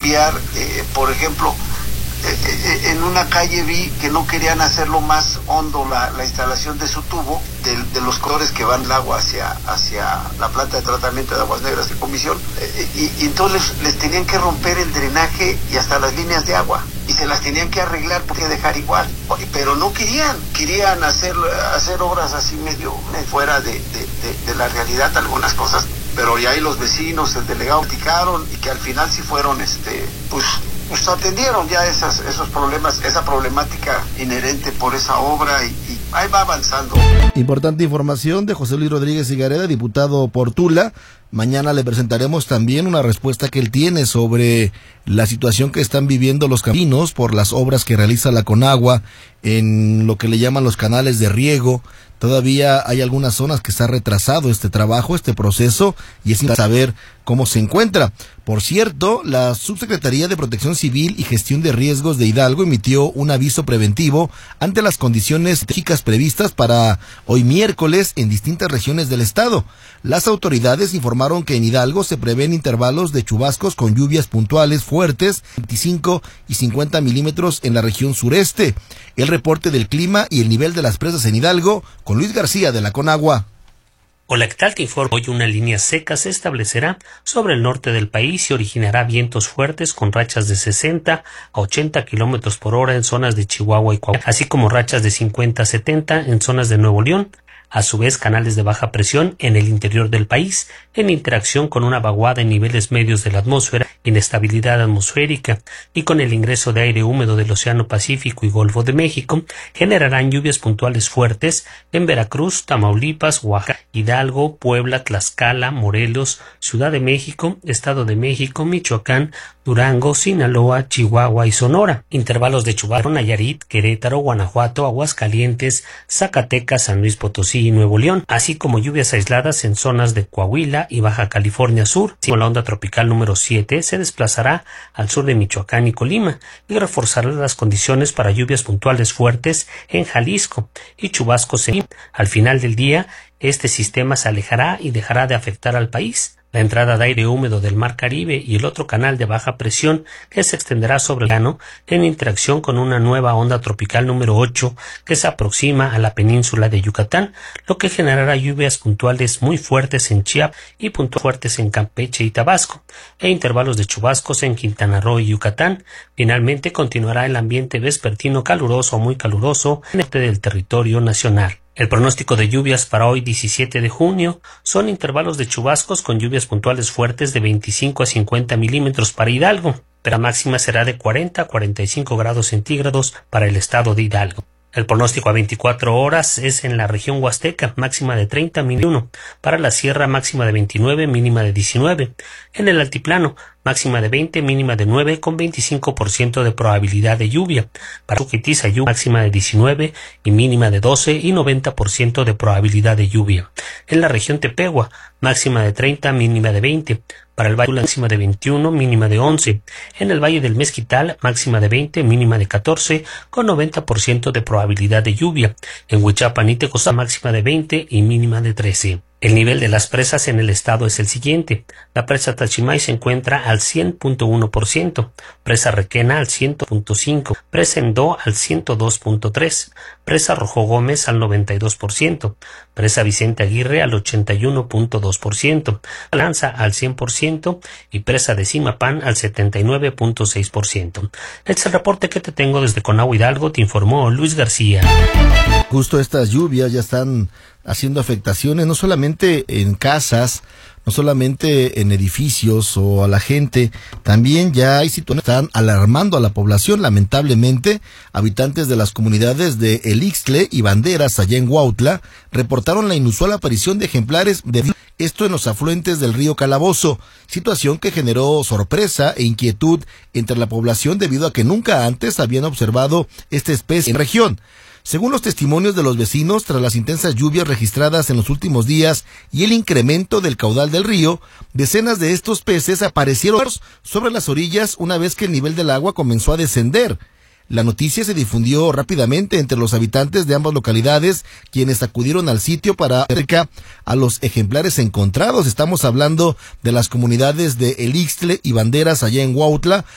cambiar, por ejemplo, en una calle vi que no querían hacerlo más hondo la instalación de su tubo, de los corredores que van el agua hacia la planta de tratamiento de aguas negras de Comisión, y entonces les tenían que romper el drenaje y hasta las líneas de agua, y se las tenían que arreglar porque dejar igual, pero no querían hacer obras así medio fuera de la realidad, algunas cosas, pero ya ahí los vecinos, el delegado platicaron, y que al final sí fueron, pues atendieron ya esos problemas, esa problemática inherente por esa obra, y ahí va avanzando. Importante información de José Luis Rodríguez Higareda, diputado por Tula. Mañana le presentaremos también una respuesta que él tiene sobre la situación que están viviendo los caminos por las obras que realiza la Conagua en lo que le llaman los canales de riego. Todavía hay algunas zonas que se ha retrasado este trabajo, este proceso, y es importante saber cómo se encuentra. Por cierto, la Subsecretaría de Protección Civil y Gestión de Riesgos de Hidalgo emitió un aviso preventivo ante las condiciones tectónicas previstas para hoy miércoles en distintas regiones del estado. Las autoridades informaron que en Hidalgo se prevén intervalos de chubascos con lluvias puntuales fuertes, 25 y 50 milímetros en la región sureste. El reporte del clima y el nivel de las presas en Hidalgo con Luis García de la Conagua. Hola, ¿qué tal? Te informo. Hoy una línea seca se establecerá sobre el norte del país y originará vientos fuertes con rachas de 60 a 80 kilómetros por hora en zonas de Chihuahua y Coahuila, así como rachas de 50 a 70 en zonas de Nuevo León. A su vez, canales de baja presión en el interior del país, en interacción con una vaguada en niveles medios de la atmósfera, inestabilidad atmosférica y con el ingreso de aire húmedo del Océano Pacífico y Golfo de México, generarán lluvias puntuales fuertes en Veracruz, Tamaulipas, Oaxaca, Hidalgo, Puebla, Tlaxcala, Morelos, Ciudad de México, Estado de México, Michoacán, Durango, Sinaloa, Chihuahua y Sonora. Intervalos de chubascos en Nayarit, Querétaro, Guanajuato, Aguascalientes, Zacatecas, San Luis Potosí y Nuevo León, así como lluvias aisladas en zonas de Coahuila y Baja California Sur. La onda tropical número 7 se desplazará al sur de Michoacán y Colima y reforzará las condiciones para lluvias puntuales fuertes en Jalisco y chubascos en... Al final del día, este sistema se alejará y dejará de afectar al país. La entrada de aire húmedo del Mar Caribe y el otro canal de baja presión que se extenderá sobre el océano en interacción con una nueva onda tropical número 8 que se aproxima a la península de Yucatán, lo que generará lluvias puntuales muy fuertes en Chiapas y puntuales fuertes en Campeche y Tabasco, e intervalos de chubascos en Quintana Roo y Yucatán. Finalmente continuará el ambiente vespertino caluroso o muy caluroso en el norte del territorio nacional. El pronóstico de lluvias para hoy 17 de junio son intervalos de chubascos con lluvias puntuales fuertes de 25 a 50 milímetros para Hidalgo, pero la máxima será de 40 a 45 grados centígrados para el estado de Hidalgo. El pronóstico a 24 horas es en la región Huasteca, máxima de 30, mínima 1. Para la sierra, máxima de 29, mínima de 19. En el altiplano, máxima de 20, mínima de 9, con 25% de probabilidad de lluvia. Para Suquití-Sayú, máxima de 19 y mínima de 12 y 90% de probabilidad de lluvia. En la región Tepehua, máxima de 30, mínima de 20. Para el Valle máxima de 21, mínima de 11. En el Valle del Mezquital, máxima de 20, mínima de 14, con 90% de probabilidad de lluvia. En Huichapan y Tecozá, máxima de 20 y mínima de 13. El nivel de las presas en el estado es el siguiente. La presa Tachimay se encuentra al 100.1%, presa Requena al 100.5%, presa Endó al 102.3%, presa Rojo Gómez al 92%, presa Vicente Aguirre al 81.2%, Lanza al 100% y presa de Zimapán al 79.6%. Este es el reporte que te tengo desde Conagua Hidalgo, te informó Luis García. Justo estas lluvias ya están haciendo afectaciones no solamente en casas, no solamente en edificios o a la gente, también ya hay situaciones que están alarmando a la población. Lamentablemente, habitantes de las comunidades de El Ixtle y Banderas, allá en Huautla, reportaron la inusual aparición de ejemplares de esto en los afluentes del río Calabozo, situación que generó sorpresa e inquietud entre la población debido a que nunca antes habían observado esta especie en la región. Según los testimonios de los vecinos, tras las intensas lluvias registradas en los últimos días y el incremento del caudal del río, decenas de estos peces aparecieron sobre las orillas una vez que el nivel del agua comenzó a descender. La noticia se difundió rápidamente entre los habitantes de ambas localidades, quienes acudieron al sitio para acercar a los ejemplares encontrados. Estamos hablando de las comunidades de El Ixtle y Banderas allá en Huautla,